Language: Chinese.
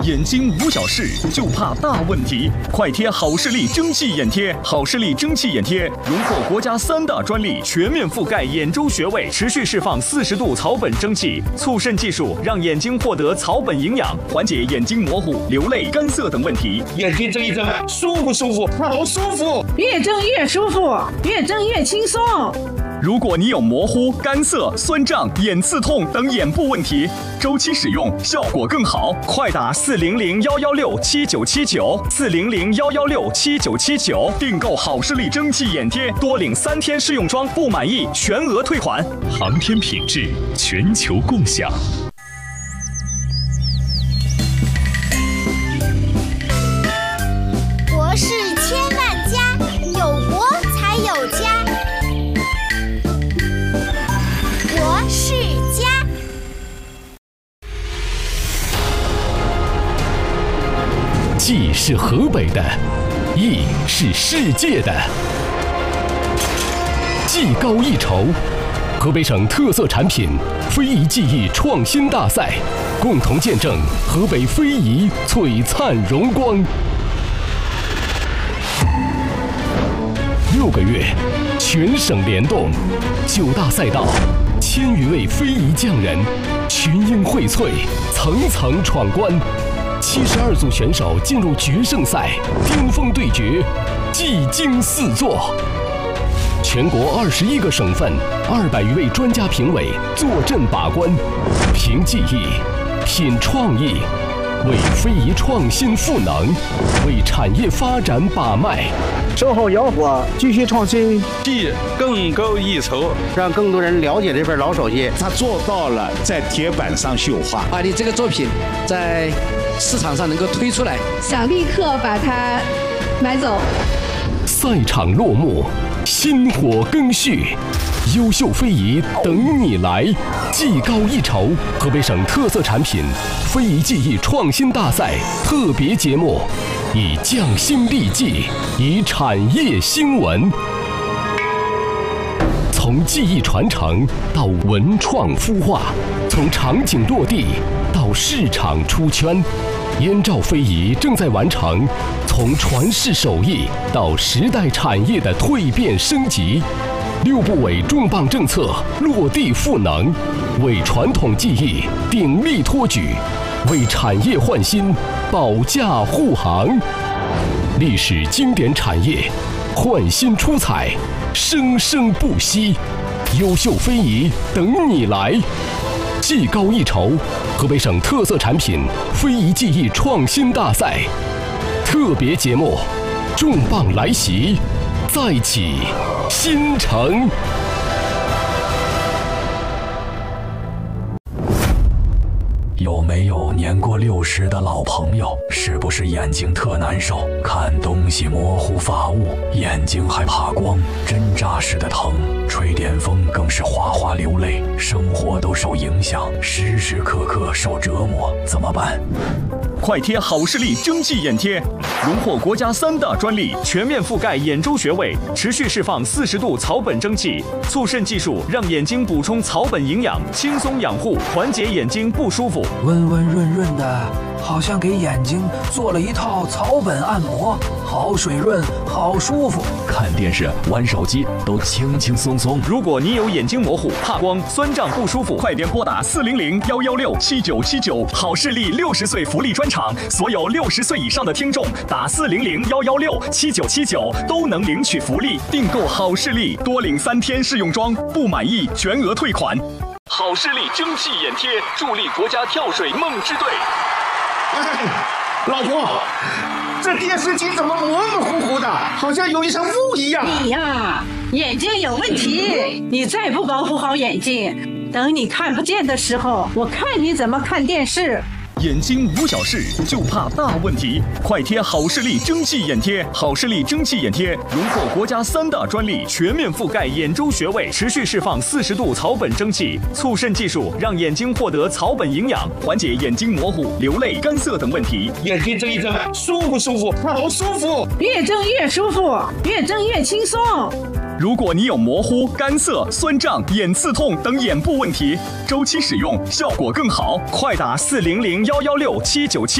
眼睛无小事，就怕大问题。快贴好视力蒸汽眼贴，好视力蒸汽眼贴荣获国家3大专利，全面覆盖眼周穴位，持续释放40度草本蒸汽，促渗技术让眼睛获得草本营养，缓解眼睛模糊、流泪、干涩等问题。 眼睛睁一睁，舒不舒服？好舒服！ 越睁越舒服，越睁越轻松。 如果你有模糊、干涩、酸胀、眼刺痛等眼部问题，周期使用效果更好。快打400-116-7979，400-116-7979，订购好视力蒸汽眼贴，多领3天试用装，不满意全额退款。 航天品质，全球共享。 国事千万家，有国才有家。国事家。 技是河北的，艺是世界的。技高一筹，河北省特色产品非遗技艺创新大赛，共同见证河北非遗璀璨荣光。6个月，全省联动，9大赛道，1000余位非遗匠人，群英荟萃，层层闯关。72组选手进入决胜赛，巅峰对决，技惊四座。全国21个省份200余位专家评委坐镇把关，凭技艺，品创意，为非遗创新赋能，为产业发展把脉。 守好窑火，继续创新， 技更高一筹， 让更多人了解这份老手艺。 他做到了在铁板上绣花， 把你这个作品在市场上能够推出来， 想立刻把它买走。 赛场落幕，薪火更续，优秀非遗等你来。技高一筹，河北省特色产品非遗技艺创新大赛特别节目，以匠心立技，以产业兴文。从技艺传承到文创孵化，从场景落地到市场出圈，燕赵非遗正在完成从传世手艺到时代产业的蜕变升级。6部委重磅政策落地赋能，为传统技艺鼎力托举，为产业焕新保驾护航。历史经典产业焕新出彩，生生不息。优秀非遗等你来。技高一筹，河北省特色产品非遗技艺创新大赛特别节目，重磅来袭，再起新城。有没有年过60的老朋友？是不是眼睛特难受，看东西模糊发雾，眼睛还怕光，针扎似的疼，吹电风更是哗哗流泪，生活都受影响，时时刻刻受折磨，怎么办？ 快贴好视力蒸汽眼贴，荣获国家3大专利，全面覆盖眼周穴位，持续释放40度草本蒸汽，促渗技术让眼睛补充草本营养，轻松养护，缓解眼睛不舒服。 温温润润的，好像给眼睛做了一套草本按摩，好水润，好舒服。 看电视、玩手机都轻轻松松。 如果你有眼睛模糊、怕光、酸胀不舒服，快点拨打400-116-7979，好视力60岁福利专场，所有60岁以上的听众打400-116-7979都能领取福利。订购好视力，多领3天试用装，不满意全额退款。好视力蒸汽眼贴，助力国家跳水梦之队。 老婆，这电视机怎么模模糊糊的，好像有一层雾一样？ 你呀，眼睛有问题，你再不保护好眼睛，等你看不见的时候，我看你怎么看电视。 眼睛无小事，就怕大问题。快贴好视力蒸汽眼贴，好视力蒸汽眼贴荣获国家3大专利，全面覆盖眼周穴位，持续释放40度草本蒸汽，促渗技术让眼睛获得草本营养，缓解眼睛模糊、流泪、干涩等问题。 眼睛睁一睁，舒不舒服？好舒服！ 越睁越舒服，越睁越轻松。 如果你有模糊、干涩、酸胀、眼刺痛等眼部问题，周期使用效果更好。快打400-116-7979。